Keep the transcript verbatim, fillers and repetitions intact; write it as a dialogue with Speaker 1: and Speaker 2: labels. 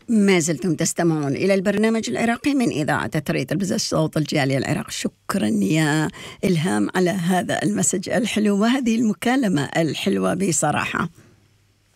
Speaker 1: ما زلتم تستمعون إلى البرنامج العراقي من إذاعة أثرية البزاز صوت الجالية العراق. شكرا يا إلهام على هذا المسج الحلو وهذه المكالمة الحلوة بصراحة.